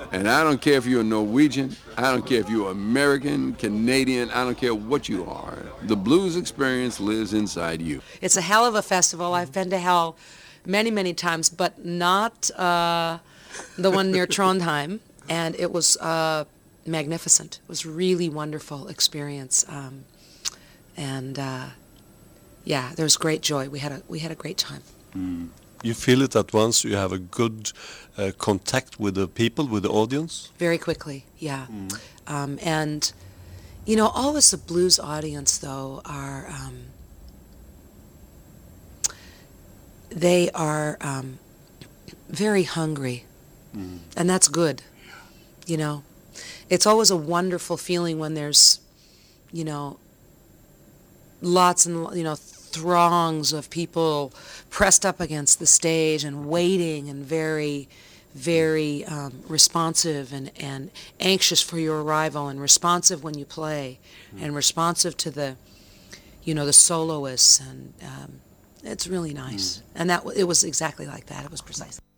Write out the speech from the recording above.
And I don't care if you're Norwegian, I don't care if you're American, Canadian, I don't care what you are. The blues experience lives inside you. It's a hell of a festival. I've been to hell many, many times, but not the one near Trondheim. And it was magnificent. It was really wonderful experience. Yeah, there was great joy. We had a great time. You feel it at once. You have a good contact with the people, with the audience. Very quickly, yeah. And you know, always the blues audience though are they are very hungry, and that's good. You know, it's always a wonderful feeling when there's, you know, lots and, you know, throngs of people pressed up against the stage and waiting and very, very responsive and anxious for your arrival and responsive when you play and responsive to the, you know, the soloists, and it's really nice. And it was exactly like that. It was precise.